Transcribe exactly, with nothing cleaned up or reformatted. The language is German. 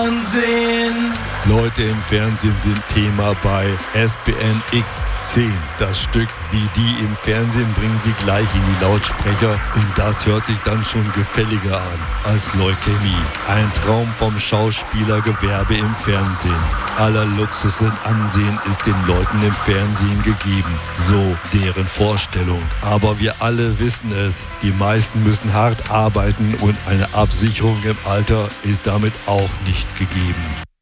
Fernsehen. Leute im Fernsehen sind Thema bei S B N X zehn. Das Stück Wie die im Fernsehen bringen sie gleich in die Lautsprecher und das hört sich dann schon gefälliger an als Leukämie. Ein Traum vom Schauspielergewerbe im Fernsehen. Aller Luxus und Ansehen ist den Leuten im Fernsehen gegeben. So deren Vorstellung. Aber wir alle wissen es. Die meisten müssen hart arbeiten und eine Absicherung im Alter ist damit auch nicht gegeben.